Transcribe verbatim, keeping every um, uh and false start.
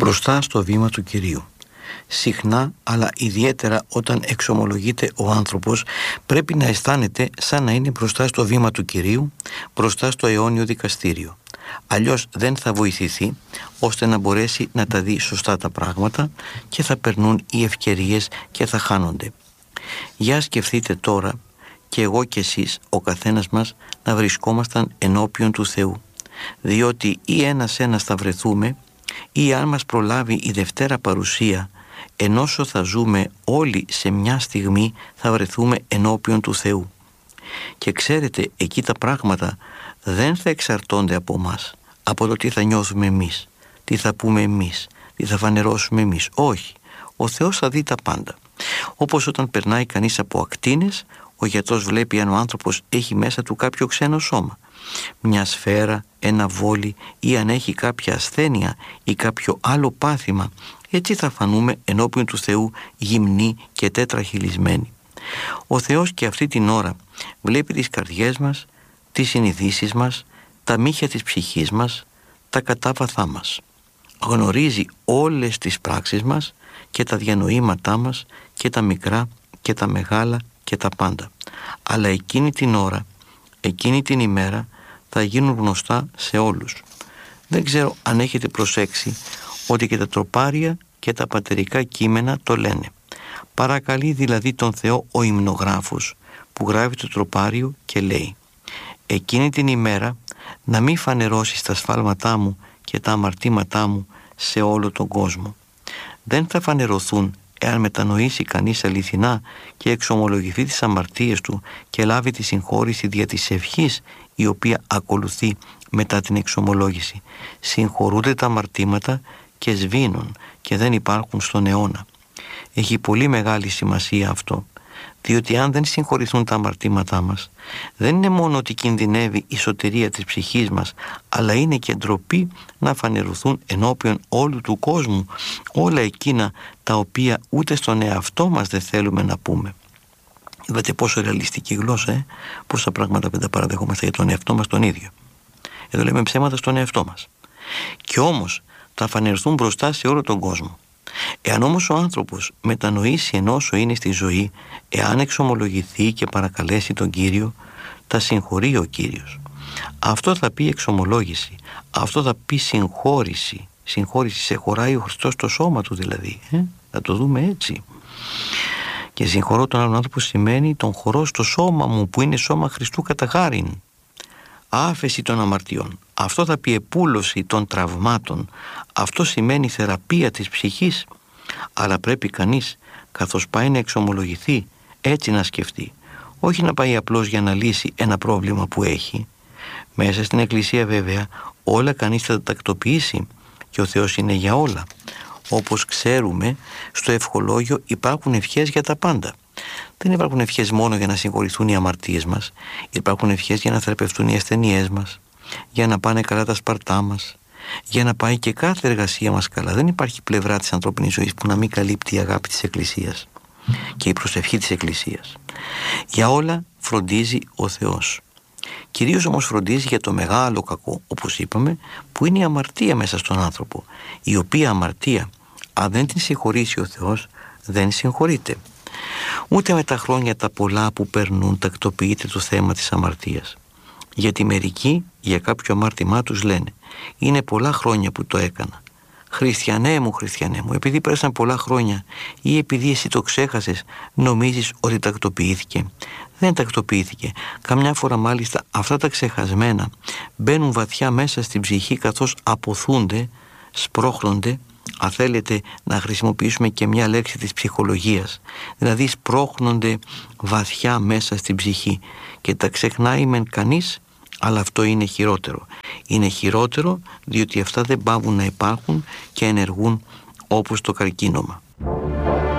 μπροστά στο βήμα του Κυρίου. Συχνά, αλλά ιδιαίτερα όταν εξομολογείται ο άνθρωπος, πρέπει να αισθάνεται σαν να είναι μπροστά στο βήμα του Κυρίου, μπροστά στο αιώνιο δικαστήριο. Αλλιώς δεν θα βοηθηθεί ώστε να μπορέσει να τα δει σωστά τα πράγματα και θα περνούν οι ευκαιρίες και θα χάνονται. Για σκεφτείτε τώρα και εγώ και εσείς, ο καθένας μας, να βρισκόμασταν ενώπιον του Θεού, διότι ή ένας ένας θα βρεθούμε, ή αν μας προλάβει η Δευτέρα Παρουσία, ενώσο θα ζούμε όλοι σε μια στιγμή, θα βρεθούμε ενώπιον του Θεού. Και ξέρετε, εκεί τα πράγματα δεν θα εξαρτώνται από μας, από το τι θα νιώθουμε εμείς, τι θα πούμε εμείς, τι θα φανερώσουμε εμείς. Όχι, ο Θεός θα δει τα πάντα. Όπως όταν περνάει κανείς από ακτίνες, ο γιατρός βλέπει αν ο άνθρωπος έχει μέσα του κάποιο ξένο σώμα, μια σφαίρα, ένα βόλι, ή αν έχει κάποια ασθένεια ή κάποιο άλλο πάθημα. Έτσι θα φανούμε ενώπιον του Θεού γυμνοί και τέτραχυλισμένοι. Ο Θεός και αυτή την ώρα βλέπει τις καρδιές μας, τις συνειδήσεις μας, τα μύχια της ψυχής μας, τα κατάβαθά μας. Γνωρίζει όλες τις πράξεις μας και τα διανοήματά μας και τα μικρά και τα μεγάλα και τα πάντα. Αλλά εκείνη την ώρα, εκείνη την ημέρα θα γίνουν γνωστά σε όλους. Δεν ξέρω αν έχετε προσέξει ότι και τα τροπάρια και τα πατερικά κείμενα το λένε. Παρακαλεί δηλαδή τον Θεό ο υμνογράφος που γράφει το τροπάριο και λέει: εκείνη την ημέρα να μην φανερώσεις τα σφάλματά μου και τα αμαρτήματά μου σε όλο τον κόσμο. Δεν θα φανερωθούν εάν μετανοήσει κανείς αληθινά και εξομολογηθεί τις αμαρτίες του και λάβει τη συγχώρηση δια της ευχής η οποία ακολουθεί μετά την εξομολόγηση. Συγχωρούνται τα αμαρτήματα και σβήνουν και δεν υπάρχουν στον αιώνα. Έχει πολύ μεγάλη σημασία αυτό, διότι αν δεν συγχωρηθούν τα αμαρτήματά μας, δεν είναι μόνο ότι κινδυνεύει η σωτηρία της ψυχής μας, αλλά είναι και ντροπή να φανερωθούν ενώπιον όλου του κόσμου όλα εκείνα τα οποία ούτε στον εαυτό μας δεν θέλουμε να πούμε. Είδατε πόσο ρεαλιστική γλώσσα, ε? Πόσα πράγματα δεν τα παραδεχόμαστε για τον εαυτό μας τον ίδιο. Εδώ λέμε ψέματα στον εαυτό μας. Και όμως θα φανερωθούν μπροστά σε όλο τον κόσμο. Εάν όμως ο άνθρωπος μετανοήσει ενώσο είναι στη ζωή, εάν εξομολογηθεί και παρακαλέσει τον Κύριο, τα συγχωρεί ο Κύριος. Αυτό θα πει εξομολόγηση, αυτό θα πει συγχώρηση. Συγχώρηση, σε χωράει ο Χριστός στο σώμα του δηλαδή, ε? Θα το δούμε έτσι. Και συγχωρώ τον άλλον άνθρωπο σημαίνει τον χωρώ στο σώμα μου που είναι σώμα Χριστού κατά χάριν. Άφεση των αμαρτιών. Αυτό θα πει επούλωση των τραυμάτων. Αυτό σημαίνει θεραπεία της ψυχής. Αλλά πρέπει κανείς, καθώς πάει να εξομολογηθεί, έτσι να σκεφτεί. Όχι να πάει απλώς για να λύσει ένα πρόβλημα που έχει. Μέσα στην Εκκλησία βέβαια όλα κανείς θα τα τακτοποιήσει και ο Θεός είναι για όλα. Όπως ξέρουμε, στο ευχολόγιο υπάρχουν ευχές για τα πάντα. Δεν υπάρχουν ευχές μόνο για να συγχωρηθούν οι αμαρτίες μας. Υπάρχουν ευχές για να θεραπευτούν οι ασθενειές μας, για να πάνε καλά τα σπαρτά μας, για να πάει και κάθε εργασία μας καλά. Δεν υπάρχει πλευρά της ανθρώπινης ζωής που να μην καλύπτει η αγάπη της Εκκλησίας και η προσευχή της Εκκλησίας. Για όλα φροντίζει ο Θεός. Κυρίως όμως φροντίζει για το μεγάλο κακό, όπως είπαμε, που είναι η αμαρτία μέσα στον άνθρωπο, η οποία αμαρτία, αν δεν την συγχωρήσει ο Θεός, δεν συγχωρείται. Ούτε με τα χρόνια τα πολλά που περνούν τακτοποιείται το θέμα της αμαρτίας. Γιατί μερικοί για κάποιο αμάρτημά τους λένε: είναι πολλά χρόνια που το έκανα. Χριστιανέ μου, χριστιανέ μου, επειδή πέρασαν πολλά χρόνια ή επειδή εσύ το ξέχασες, νομίζεις ότι τακτοποιήθηκε. Δεν τακτοποιήθηκε. Καμιά φορά μάλιστα αυτά τα ξεχασμένα μπαίνουν βαθιά μέσα στην ψυχή καθώς αποθούνται, σπρώχνονται. Αν θέλετε να χρησιμοποιήσουμε και μια λέξη της ψυχολογίας, δηλαδή σπρώχνονται βαθιά μέσα στην ψυχή και τα ξεχνάει μεν κανείς, αλλά αυτό είναι χειρότερο. Είναι χειρότερο διότι αυτά δεν πάβουν να υπάρχουν και ενεργούν όπως το καρκίνωμα.